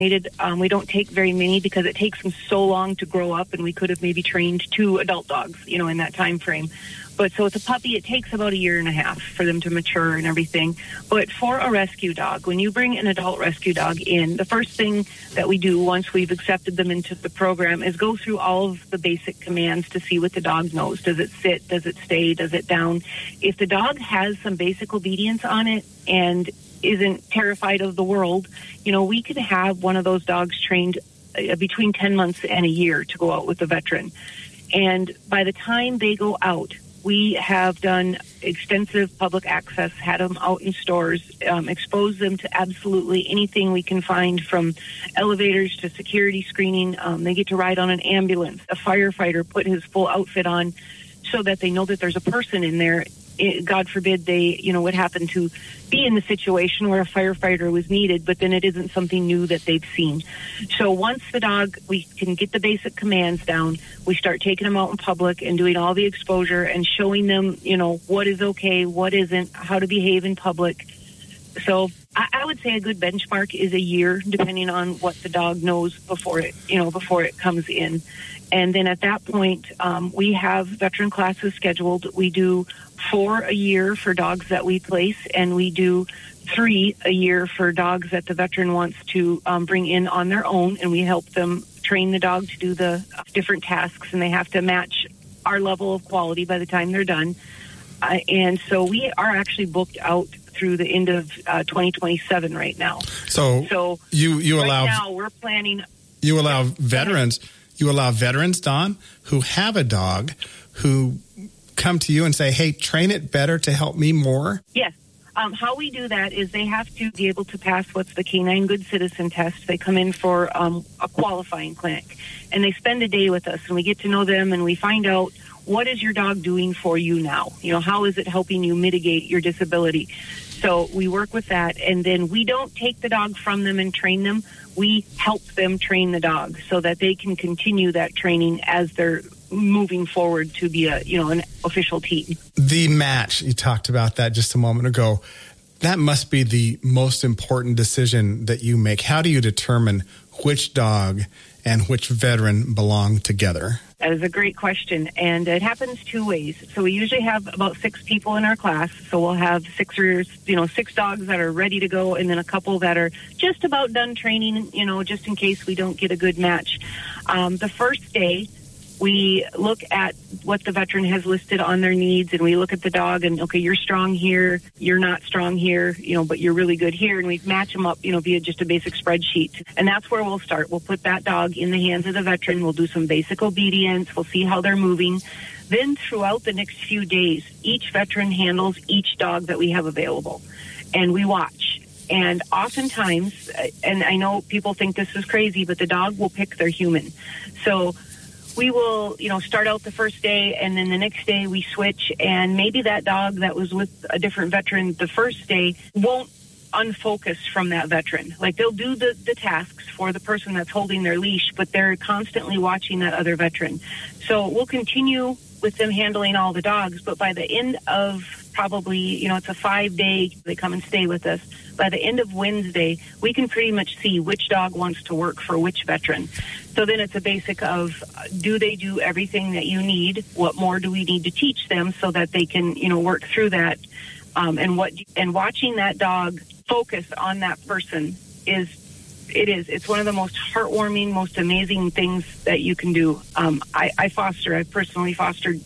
We don't take very many because it takes them so long to grow up, and we could have maybe trained 2 adult dogs, in that time frame. But so it's a puppy, it takes about 1.5 years for them to mature and everything. But for a rescue dog, when you bring an adult rescue dog in, the first thing that we do once we've accepted them into the program is go through all of the basic commands to see what the dog knows. Does it sit? Does it stay? Does it down? If the dog has some basic obedience on it and isn't terrified of the world, we could have one of those dogs trained between 10 months and 1 year to go out with the veteran. And by the time they go out, we have done extensive public access, had them out in stores, exposed them to absolutely anything we can find, from elevators to security screening. They get to ride on an ambulance. A firefighter put his full outfit on so that they know that there's a person in there. God forbid they, would happen to be in the situation where a firefighter was needed, but then it isn't something new that they've seen. So once the dog, we can get the basic commands down, we start taking them out in public and doing all the exposure and showing them, what is okay, what isn't, how to behave in public. So I would say a good benchmark is 1 year, depending on what the dog knows before it comes in. And then at that point, we have veteran classes scheduled. We do 4 a year for dogs that we place, and we do 3 a year for dogs that the veteran wants to bring in on their own, and we help them train the dog to do the different tasks, and they have to match our level of quality by the time they're done. And so we are actually booked out through the end of 2027 right now. So you right allow now we're planning. You allow veterans. You allow veterans, Dawn, who have a dog, who come to you and say, "Hey, train it better to help me more." Yes. How we do that is they have to be able to pass what's the Canine Good Citizen test. They come in for a qualifying clinic, and they spend a day with us, and we get to know them, and we find out, what is your dog doing for you now? How is it helping you mitigate your disability? So we work with that, and then we don't take the dog from them and train them. We help them train the dog so that they can continue that training as they're moving forward to be an official team. The match, you talked about that just a moment ago. That must be the most important decision that you make. How do you determine which dog and which veteran belong together? That is a great question, and it happens 2 ways. So we usually have about 6 people in our class, so we'll have 6 dogs that are ready to go, and then a couple that are just about done training, just in case we don't get a good match. The first day, we look at what the veteran has listed on their needs, and we look at the dog and, okay, you're strong here, you're not strong here, but you're really good here, and we match them up, via just a basic spreadsheet. And that's where we'll start. We'll put that dog in the hands of the veteran. We'll do some basic obedience. We'll see how they're moving. Then throughout the next few days, each veteran handles each dog that we have available, and we watch. And oftentimes, and I know people think this is crazy, but the dog will pick their human. So we will, start out the first day, and then the next day we switch, and maybe that dog that was with a different veteran the first day won't unfocus from that veteran. Like, they'll do the tasks for the person that's holding their leash, but they're constantly watching that other veteran. So we'll continue with them handling all the dogs, but by the end of probably, it's a 5-day, they come and stay with us. By the end of Wednesday, we can pretty much see which dog wants to work for which veteran. So then it's a basic of, do they do everything that you need? What more do we need to teach them so that they can, work through that? And watching that dog focus on that person it's one of the most heartwarming, most amazing things that you can do. I personally fostered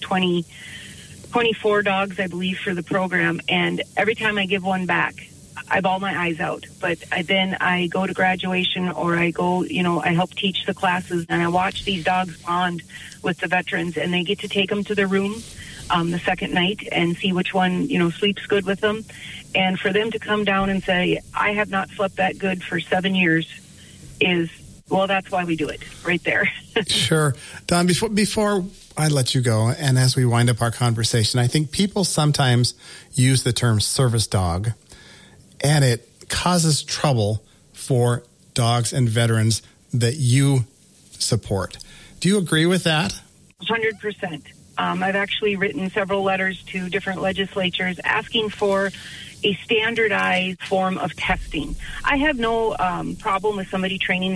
24 dogs, I believe, for the program, and every time I give one back, I bawl my eyes out. But then I go to graduation, or I go, I help teach the classes, and I watch these dogs bond with the veterans, and they get to take them to their room the second night and see which one, sleeps good with them. And for them to come down and say, I have not slept that good for 7 years that's why we do it right there. Sure. Dawn, before I let you go, and as we wind up our conversation, I think people sometimes use the term service dog, and it causes trouble for dogs and veterans that you support. Do you agree with that? 100%. I've actually written several letters to different legislatures asking for a standardized form of testing. I have no problem with somebody training